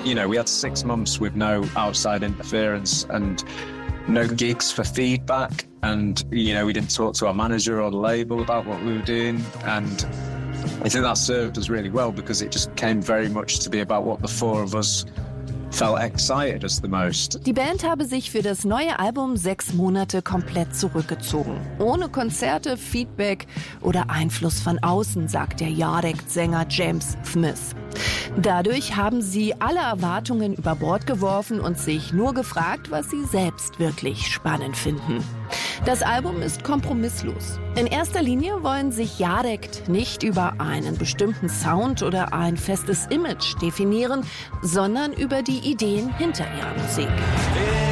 we had 6 months with no outside interference and no gigs for feedback. And, we didn't talk to our manager or the label about what we were doing. And I think that served us really well because it just came very much to be about what the four of us felt excited us the most. Die Band habe sich für das neue Album 6 Monate komplett zurückgezogen. Ohne Konzerte, Feedback oder Einfluss von außen, sagt der Yardek-Sänger James Smith. Dadurch haben sie alle Erwartungen über Bord geworfen und sich nur gefragt, was sie selbst wirklich spannend finden. Das Album ist kompromisslos. In erster Linie wollen sich Yardek nicht über einen bestimmten Sound oder ein festes Image definieren, sondern über die Ideen hinter ihrer Musik.